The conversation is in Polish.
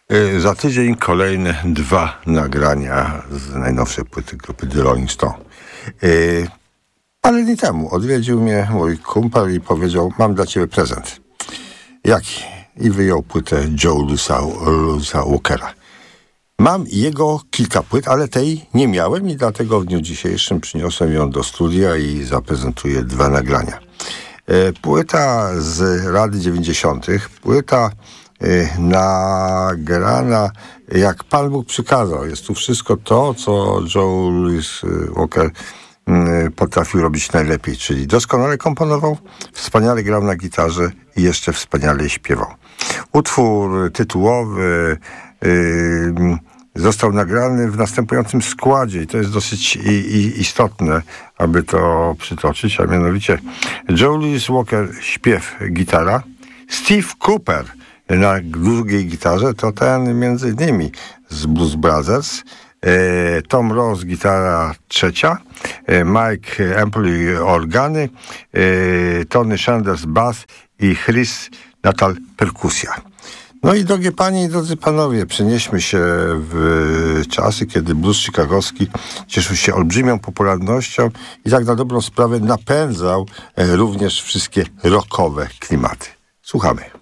Za tydzień kolejne 2 nagrania z najnowszej płyty grupy The Rolling Stone. Parę dni temu odwiedził mnie mój kumpel i powiedział: mam dla ciebie prezent. Jaki? I wyjął płytę Joe Louisa Walkera. Mam jego kilka płyt, ale tej nie miałem i dlatego w dniu dzisiejszym przyniosłem ją do studia i zaprezentuję 2 nagrania. Płyta z lat 90. Płyta nagrana jak Pan Bóg przykazał. Jest tu wszystko to, co Joe Louis Walker potrafił robić najlepiej, czyli doskonale komponował, wspaniale grał na gitarze i jeszcze wspaniale śpiewał. Utwór tytułowy został nagrany w następującym składzie i to jest dosyć istotne, aby to przytoczyć, a mianowicie Joe Louis Walker śpiew, gitara, Steve Cooper na drugiej gitarze, to ten między innymi z Blues Brothers, Tom Ross gitara trzecia, Mike Empley organy, Tony Sanders bass i Chris Natal perkusja. No i drogie panie i drodzy panowie, przenieśmy się w czasy, kiedy blues chicagowski cieszył się olbrzymią popularnością i tak na dobrą sprawę napędzał również wszystkie rockowe klimaty. Słuchamy.